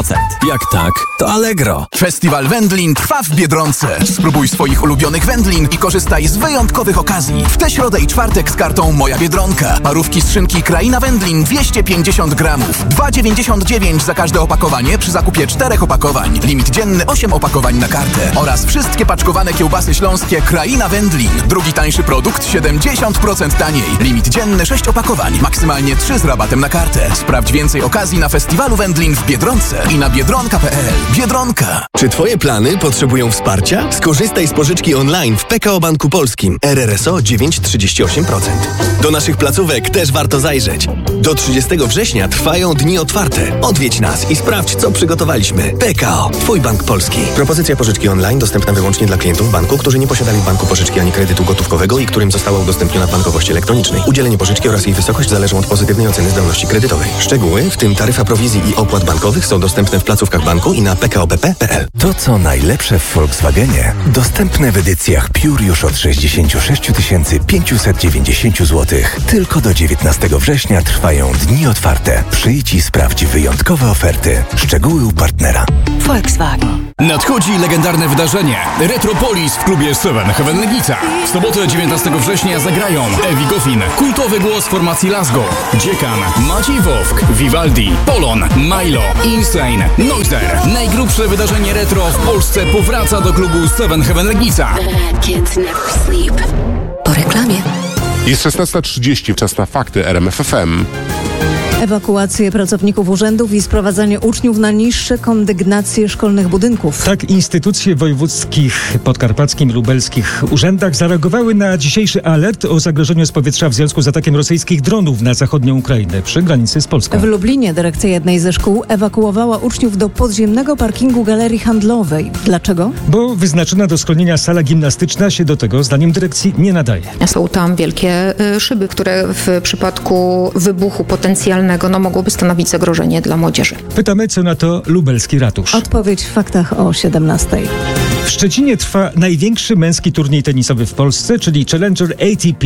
Jak tak, to Allegro. Festiwal wędlin trwa w Biedronce. Spróbuj swoich ulubionych wędlin i korzystaj z wyjątkowych okazji. W tę środę i czwartek z kartą Moja Biedronka. Parówki z szynki Kraina Wędlin 250 gramów. 2,99 za każde opakowanie przy zakupie 4 opakowań. Limit dzienny 8 opakowań na kartę. Oraz wszystkie paczkowane kiełbasy śląskie Kraina Wędlin. Drugi tańszy produkt 70% taniej. Limit dzienny 6 opakowań. Maksymalnie 3 z rabatem na kartę. Sprawdź więcej okazji na Festiwalu Wędlin w Biedronce i na biedronka.pl. Biedronka. Czy twoje plany potrzebują wsparcia? Skorzystaj z pożyczki online w PKO Banku Polskim. RRSO 9,38%. Do naszych placówek też warto zajrzeć. Do 30 września trwają dni otwarte. Odwiedź nas i sprawdź, co przygotowaliśmy. PKO. Twój bank polski. Propozycja pożyczki online dostępna wyłącznie dla klientów banku, którzy nie posiadali w banku pożyczki ani kredytu gotówkowego i którym została udostępniona w bankowości elektronicznej. Udzielenie pożyczki oraz jej wysokość zależą od pozytywnej oceny zdolności kredytowej. Szczegóły, w tym taryfa prowizji i opłat bankowych, są dostępne w placówkach banku i na pkobp.pl. To, co najlepsze w Volkswagenie, dostępne w edycjach Pure już od 66 590 zł. Tylko do 19 września trwają dni otwarte. Przyjdź i sprawdź wyjątkowe oferty. Szczegóły u partnera. Volkswagen. Nadchodzi legendarne wydarzenie Retropolis w klubie Seven Heaven Legnica. W sobotę 19 września zagrają Ewi Goffin, kultowy głos formacji Lasgo, Dziekan, Maciej Wowk, Vivaldi, Polon, Milo, Insane, Noiser. Najgrubsze wydarzenie retro w Polsce powraca do klubu Seven Heaven Legnica. Po reklamie. Jest 16:30, czas na fakty RMF FM. Ewakuację pracowników urzędów i sprowadzanie uczniów na niższe kondygnacje szkolnych budynków. Tak instytucje wojewódzkich, podkarpackich, lubelskich urzędach zareagowały na dzisiejszy alert o zagrożeniu z powietrza w związku z atakiem rosyjskich dronów na zachodnią Ukrainę przy granicy z Polską. W Lublinie dyrekcja jednej ze szkół ewakuowała uczniów do podziemnego parkingu galerii handlowej. Dlaczego? Bo wyznaczona do schronienia sala gimnastyczna się do tego, zdaniem dyrekcji, nie nadaje. Są tam wielkie szyby, które w przypadku wybuchu potencjalnego mogłoby stanowić zagrożenie dla młodzieży. Pytamy, co na to lubelski ratusz. Odpowiedź w faktach o 17:00. W Szczecinie trwa największy męski turniej tenisowy w Polsce, czyli Challenger ATP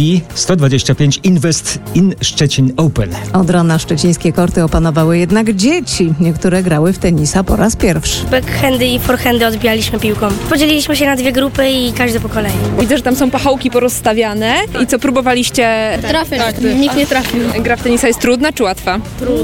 125 Invest in Szczecin Open. Od rana szczecińskie korty opanowały jednak dzieci. Niektóre grały w tenisa po raz pierwszy. Backhandy i forehandy odbijaliśmy piłką. Podzieliliśmy się na 2 grupy i każdy po kolei. Widzę, że tam są pachołki porozstawiane. I co, próbowaliście? Trafiać. Nikt nie trafił. Gra w tenisa jest trudna czy łatwa?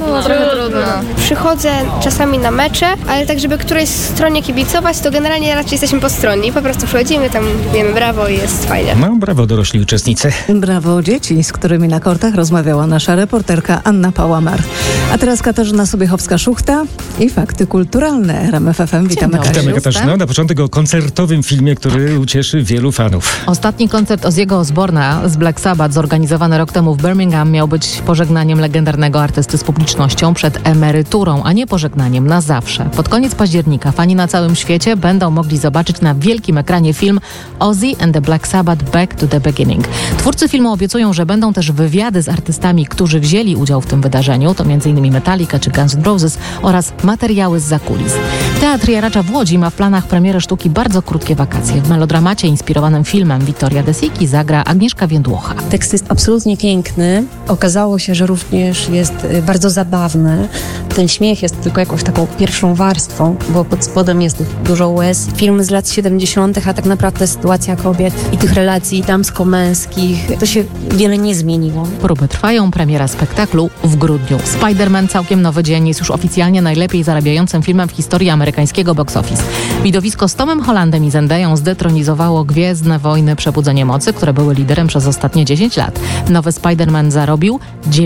Trudna. Przychodzę czasami na mecze, ale tak, żeby którejś stronie kibicować, to generalnie raczej jesteśmy postronni. Po prostu przychodzimy, tam wiemy brawo i jest fajnie. No, brawo dorośli uczestnicy. Brawo dzieci, z którymi na kortach rozmawiała nasza reporterka Anna Pałamar. A teraz Katarzyna Sobiechowska-Szuchta i fakty kulturalne RMF FM. Witamy, Kasiu. Witamy, Katarzyno. Na początek o koncertowym filmie, który ucieszy wielu fanów. Ostatni koncert Ozzy'ego Osbourne'a z Black Sabbath, zorganizowany rok temu w Birmingham, miał być pożegnaniem legendarnego artysty z publicznością przed emeryturą, a nie pożegnaniem na zawsze. Pod koniec października fani na całym świecie będą mogli zobaczyć na wielkim ekranie film Ozzy and the Black Sabbath Back to the Beginning. Twórcy filmu obiecują, że będą też wywiady z artystami, którzy wzięli udział w tym wydarzeniu, to m.in. Metallica czy Guns N' Roses, oraz materiały z zakulis. Teatr Jaracza w Łodzi ma w planach premierę sztuki Bardzo krótkie wakacje. W melodramacie inspirowanym filmem Vittoria De Sicchi zagra Agnieszka Więdłocha. Tekst jest absolutnie piękny. Okazało się, że również jest bardzo zabawny. Ten śmiech jest tylko jakąś taką pierwszą warstwą, bo pod spodem jest dużo łez. Film z lat 70., a tak naprawdę sytuacja kobiet i tych relacji damsko-męskich, to się wiele nie zmieniło. Próby trwają, premiera spektaklu w grudniu. Spider-Man Całkiem nowy dzień jest już oficjalnie najlepiej zarabiającym filmem w historii amerykańskiego box office. Widowisko z Tomem Hollandem i Zendają zdetronizowało Gwiezdne Wojny Przebudzenie Mocy, które były liderem przez ostatnie 10 lat. Nowy Spider-Man zarobił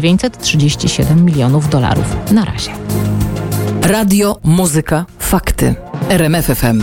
$937 milionów. Na razie. Radio, muzyka, fakty. RMF FM.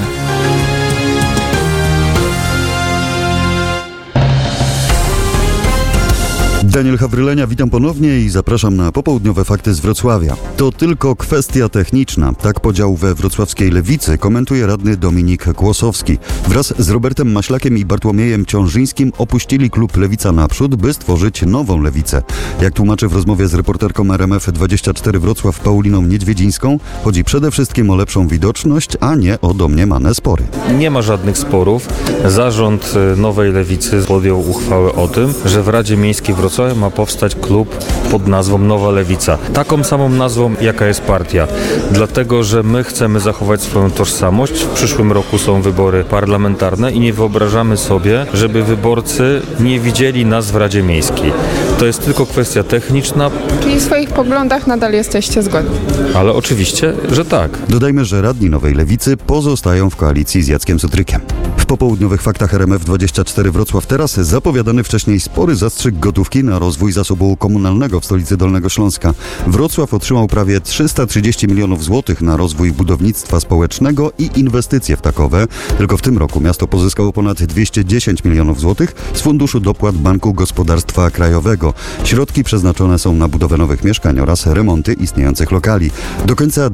Daniel Hawrylenia, witam ponownie i zapraszam na popołudniowe fakty z Wrocławia. To tylko kwestia techniczna. Tak podział we wrocławskiej Lewicy komentuje radny Dominik Kłosowski. Wraz z Robertem Maślakiem i Bartłomiejem Ciążyńskim opuścili klub Lewica Naprzód, by stworzyć nową Lewicę. Jak tłumaczy w rozmowie z reporterką RMF24 Wrocław Pauliną Niedźwiedzińską, chodzi przede wszystkim o lepszą widoczność, a nie o domniemane spory. Nie ma żadnych sporów. Zarząd Nowej Lewicy podjął uchwałę o tym, że w Radzie Miejskiej Wrocławia Wrocławiu ma powstać klub pod nazwą Nowa Lewica. Taką samą nazwą, jaka jest partia. Dlatego, że my chcemy zachować swoją tożsamość. W przyszłym roku są wybory parlamentarne i nie wyobrażamy sobie, żeby wyborcy nie widzieli nas w Radzie Miejskiej. To jest tylko kwestia techniczna. Czyli w swoich poglądach nadal jesteście zgodni? Ale oczywiście, że tak. Dodajmy, że radni Nowej Lewicy pozostają w koalicji z Jackiem Sutrykiem. W popołudniowych faktach RMF24 Wrocław teraz zapowiadany wcześniej spory zastrzyk gotówki na rozwój zasobu komunalnego w stolicy Dolnego Śląska. Wrocław otrzymał prawie 330 milionów złotych na rozwój budownictwa społecznego i inwestycje w takowe. Tylko w tym roku miasto pozyskało ponad 210 milionów złotych z Funduszu Dopłat Banku Gospodarstwa Krajowego. Środki przeznaczone są na budowę nowych mieszkań oraz remonty istniejących lokali. Do końca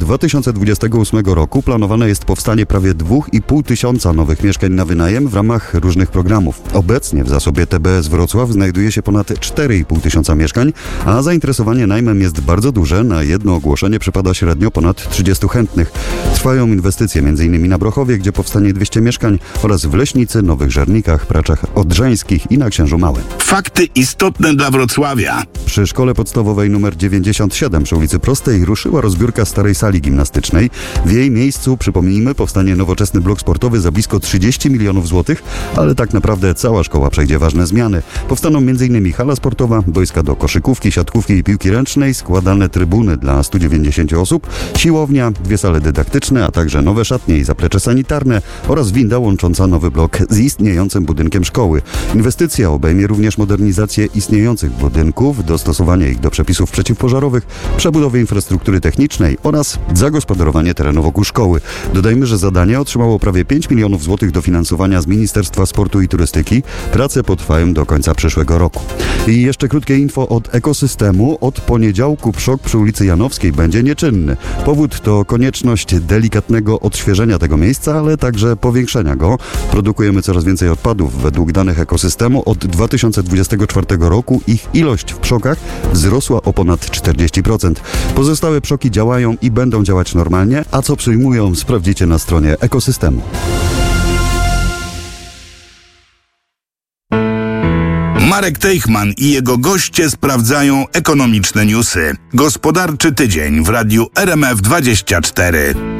2028 roku planowane jest powstanie prawie 2,5 tysiąca nowych mieszkań na wynajem w ramach różnych programów. Obecnie w zasobie TBS Wrocław znajduje się ponad 4,5 tysiąca mieszkań, a zainteresowanie najmem jest bardzo duże. Na jedno ogłoszenie przypada średnio ponad 30 chętnych. Trwają inwestycje m.in. na Brochowie, gdzie powstanie 200 mieszkań oraz w Leśnicy, Nowych Żernikach, Praczach Odrzańskich i na Księżu Małym. Fakty istotne dla Wrocławia. Przy szkole podstawowej nr 97 przy ulicy Prostej ruszyła rozbiórka starej sali gimnastycznej. W jej miejscu, przypomnijmy, powstanie nowoczesny blok sportowy za blisko 30 milionów złotych, ale tak naprawdę cała szkoła przejdzie ważne zmiany. Powstaną m.in. hala sportowa, boiska do koszykówki, siatkówki i piłki ręcznej, składane trybuny dla 190 osób, siłownia, 2 sale dydaktyczne, a także nowe szatnie i zaplecze sanitarne oraz winda łącząca nowy blok z istniejącym budynkiem szkoły. Inwestycja obejmie również modernizację istniejących budynków, dostosowanie ich do przepisów przeciwpożarowych, przebudowę infrastruktury technicznej oraz zagospodarowanie terenu wokół szkoły. Dodajmy, że zadanie otrzymało prawie 5 milionów złotych dofinansowania z Ministerstwa Sportu i Turystyki. Prace potrwają do końca przyszłego roku. I jeszcze krótkie info od ekosystemu. Od poniedziałku PSZOK przy ulicy Janowskiej będzie nieczynny. Powód to konieczność delikatnego odświeżenia tego miejsca, ale także powiększenia go. Produkujemy coraz więcej odpadów. Według danych ekosystemu od 2024 roku ich ilość w PSZOKach wzrosła o ponad 40%. Pozostałe PSZOKi działają i będą działać normalnie, a co przyjmują, sprawdzicie na stronie ekosystemu. Marek Teichman i jego goście sprawdzają ekonomiczne newsy. Gospodarczy tydzień w radiu RMF24.